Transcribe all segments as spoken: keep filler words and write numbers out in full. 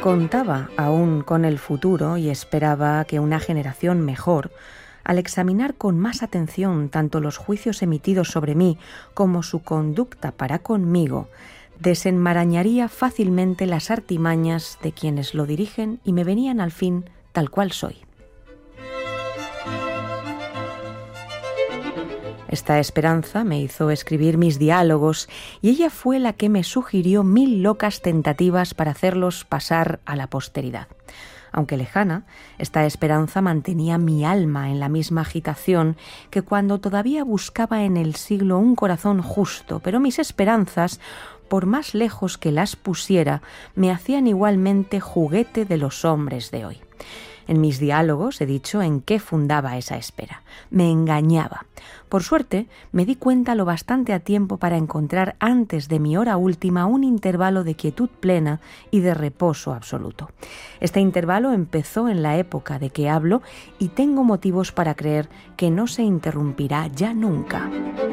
Contaba aún con el futuro y esperaba que una generación mejor, al examinar con más atención tanto los juicios emitidos sobre mí como su conducta para conmigo, desenmarañaría fácilmente las artimañas de quienes lo dirigen y me venían al fin tal cual soy. Esta esperanza me hizo escribir mis diálogos y ella fue la que me sugirió mil locas tentativas para hacerlos pasar a la posteridad. Aunque lejana, esta esperanza mantenía mi alma en la misma agitación que cuando todavía buscaba en el siglo un corazón justo, pero mis esperanzas, por más lejos que las pusiera, me hacían igualmente juguete de los hombres de hoy. En mis diálogos he dicho en qué fundaba esa espera. Me engañaba. Por suerte, me di cuenta lo bastante a tiempo para encontrar antes de mi hora última un intervalo de quietud plena y de reposo absoluto. Este intervalo empezó en la época de que hablo y tengo motivos para creer que no se interrumpirá ya nunca.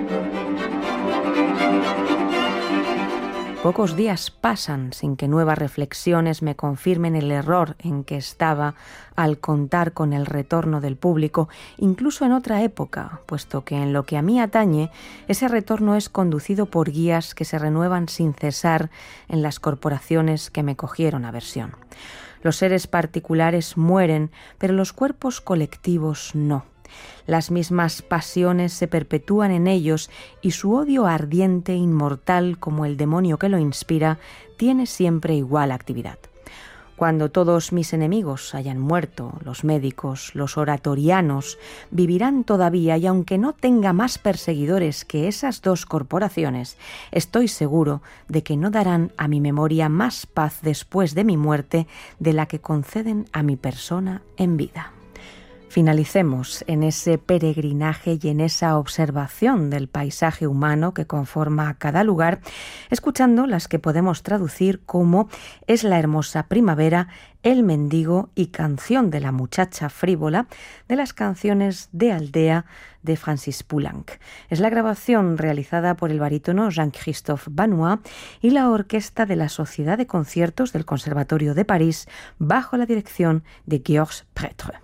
Pocos días pasan sin que nuevas reflexiones me confirmen el error en que estaba al contar con el retorno del público, incluso en otra época, puesto que en lo que a mí atañe, ese retorno es conducido por guías que se renuevan sin cesar en las corporaciones que me cogieron aversión. Los seres particulares mueren, pero los cuerpos colectivos no. Las mismas pasiones se perpetúan en ellos y su odio ardiente e inmortal como el demonio que lo inspira tiene siempre igual actividad. Cuando todos mis enemigos hayan muerto, los médicos, los oratorianos, vivirán todavía y aunque no tenga más perseguidores que esas dos corporaciones, estoy seguro de que no darán a mi memoria más paz después de mi muerte de la que conceden a mi persona en vida. Finalicemos en ese peregrinaje y en esa observación del paisaje humano que conforma cada lugar, escuchando las que podemos traducir como Es la hermosa primavera, El mendigo y Canción de la muchacha frívola, de las canciones de aldea de Francis Poulenc. Es la grabación realizada por el barítono Jean-Christophe Banois y la orquesta de la Sociedad de Conciertos del Conservatorio de París bajo la dirección de Georges Prêtre.